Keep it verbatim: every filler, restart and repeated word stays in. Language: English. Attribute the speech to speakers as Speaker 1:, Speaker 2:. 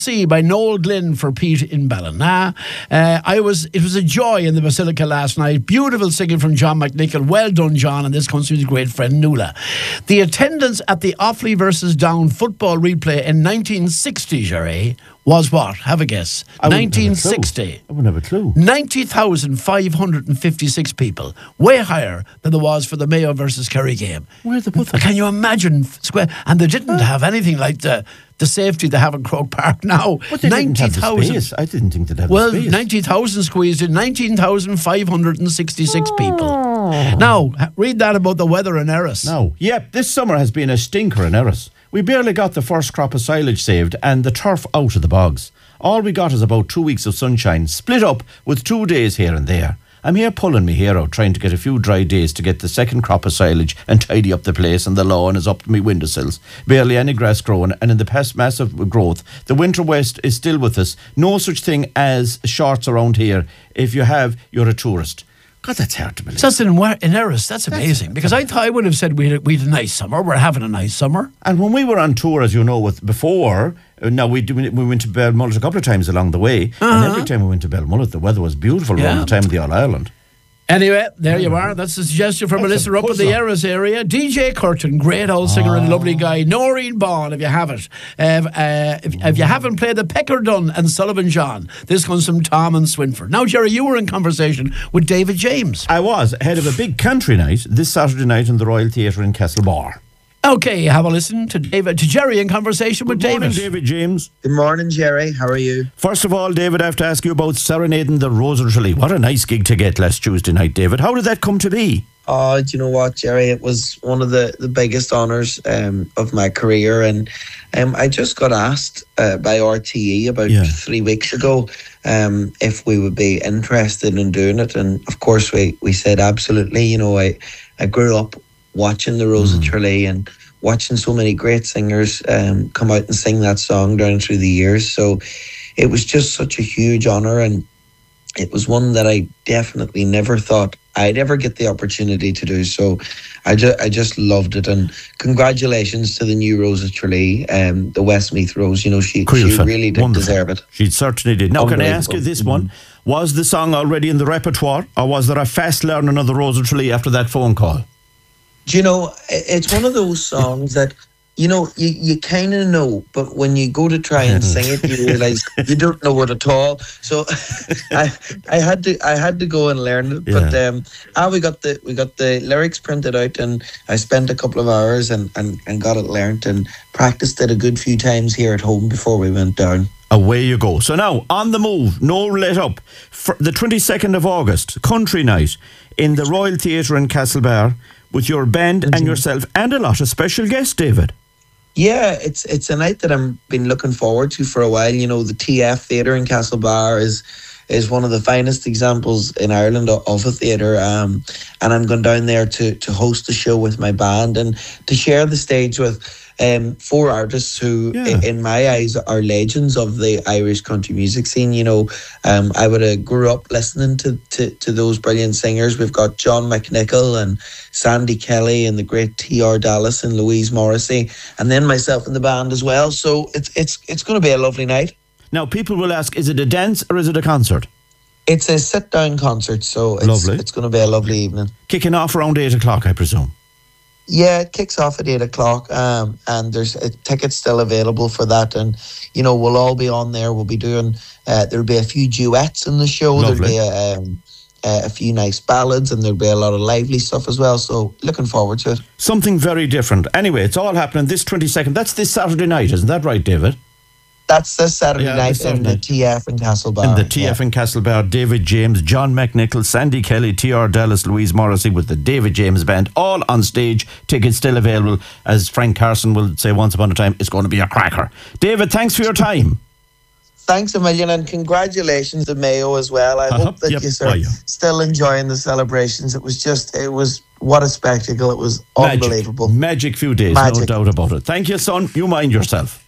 Speaker 1: See by Noel Glynn for Pete in Ballina. Uh, I was. It was a joy in the Basilica last night. Beautiful singing from John McNichol. Well done, John. And this comes from his great friend Nuala. The attendance at the Offaly versus Down football replay in nineteen sixty, Jerry, was what? Have a guess. nineteen sixty.
Speaker 2: I wouldn't have a clue.
Speaker 1: ninety thousand five hundred fifty-six people. Way higher than there was for the Mayo versus Kerry game.
Speaker 2: Where'd they put that?
Speaker 1: Can you imagine? Square? And they didn't have anything like the the safety they have in Croke Park now.
Speaker 2: But they didn't have the space. I didn't think they'd have
Speaker 1: well,
Speaker 2: the space.
Speaker 1: ninety thousand squeezed in, nineteen thousand five hundred sixty-six people. Now, read that about the weather in Erris.
Speaker 2: No. Yep, this summer has been a stinker in Erris. We barely got the first crop of silage saved and the turf out of the bogs. All we got is about two weeks of sunshine, split up with two days here and there. I'm here pulling me hair out, trying to get a few dry days to get the second crop of silage and tidy up the place, and the lawn is up to me windowsills. Barely any grass growing, and in the past massive growth, the winter west is still with us. No such thing as shorts around here. If you have, you're a tourist. God, that's hard to believe.
Speaker 1: So that's in, in Erris. That's amazing. That's, because I thought I would have said we had, we had a nice summer. We're having a nice summer.
Speaker 2: And when we were on tour, as you know, with before, uh, now we we went to Belmullet a couple of times along the way, uh-huh. and every time we went to Belmullet, the weather was beautiful yeah. around the time of the All Ireland.
Speaker 1: Anyway, there you are. That's a suggestion from
Speaker 2: That's
Speaker 1: a listener up in the Erris area. D J Curtin, great old singer oh. and lovely guy. Noreen Bond, if you have it. Uh, uh, if, if you haven't played the Peckerdun and Sullivan John, this comes from Tom and Swinford. Now, Jerry, you were in conversation with David James.
Speaker 2: I was, ahead of a big country night this Saturday night in the Royal Theatre in Castlebar.
Speaker 1: Okay, have a listen to David, to Jerry in conversation with
Speaker 2: Good morning,
Speaker 1: David.
Speaker 2: David James.
Speaker 3: Good morning, Jerry. How are you?
Speaker 2: First of all, David, I have to ask you about serenading the Rosary Tralee. What a nice gig to get last Tuesday night, David. How did that come to be?
Speaker 3: Oh, do you know what, Jerry? It was one of the, the biggest honours um, of my career, and um, I just got asked uh, by R T E about yeah. three weeks ago um, if we would be interested in doing it, and of course we, we said absolutely. You know, I, I grew up watching the Rosary mm. Tralee and watching so many great singers um, come out and sing that song down through the years. So it was just such a huge honour, and it was one that I definitely never thought I'd ever get the opportunity to do. So I, ju- I just loved it, and congratulations to the new Rosary Tralee, um, the Westmeath Rose. You know, she, she really did Wonderful. deserve it.
Speaker 2: She certainly did. Now, can I ask you this one? Was the song already in the repertoire, or was there a fast learning of the Rosary Tralee after that phone call?
Speaker 3: Do you know, it's one of those songs that, you know, you, you kind of know, but when you go to try and sing it, you realise you don't know it at all. So I I had to I had to go and learn it. Yeah. But um, ah, we got the we got the lyrics printed out, and I spent a couple of hours and, and, and got it learnt and practiced it a good few times here at home before we went down.
Speaker 2: Away you go. So now, on the move, no let up. For the twenty-second of August, country night in the Royal Theatre in Castlebar, with your band mm-hmm. and yourself and a lot of special guests, David.
Speaker 3: Yeah, it's it's a night that I've been looking forward to for a while. You know, the T F Theatre in Castlebar is is one of the finest examples in Ireland of a theatre, um, and I'm going down there to to host the show with my band and to share the stage with um, four artists who, yeah. in, in my eyes, are legends of the Irish country music scene. You know, um, I would have grew up listening to, to, to those brilliant singers. We've got John McNichol and Sandy Kelly and the great T R Dallas and Louise Morrissey, and then myself in the band as well. So it's it's it's going to be a lovely night.
Speaker 2: Now, people will ask, is it a dance or is it a concert?
Speaker 3: It's a sit-down concert, so it's,
Speaker 2: lovely.
Speaker 3: It's going to be a lovely evening.
Speaker 2: Kicking off around eight o'clock, I presume.
Speaker 3: Yeah, it kicks off at eight o'clock, um, and there's uh, tickets still available for that. And, you know, we'll all be on there. We'll be doing, uh, there'll be a few duets in the show.
Speaker 2: Lovely.
Speaker 3: There'll be a, um, uh, a few nice ballads, and there'll be a lot of lively stuff as well. So, looking forward to it.
Speaker 2: Something very different. Anyway, it's all happening this twenty-second. That's this Saturday night, isn't that right, David?
Speaker 3: That's this Saturday yeah, night Saturday. in the T F in Castlebar.
Speaker 2: In the T F yeah. in Castlebar, David James, John McNichol, Sandy Kelly, T R Dallas, Louise Morrissey with the David James Band, all on stage. Tickets still available. As Frank Carson will say once upon a time, it's going to be a cracker. David, thanks for your time.
Speaker 3: Thanks a million, and congratulations to Mayo as well. I uh-huh. hope that
Speaker 2: yep.
Speaker 3: you're oh, yeah. still enjoying the celebrations. It was just, it was, what a spectacle. It was
Speaker 2: Magic.
Speaker 3: unbelievable.
Speaker 2: Magic few days, Magic. No doubt about it. Thank you, son. You mind yourself.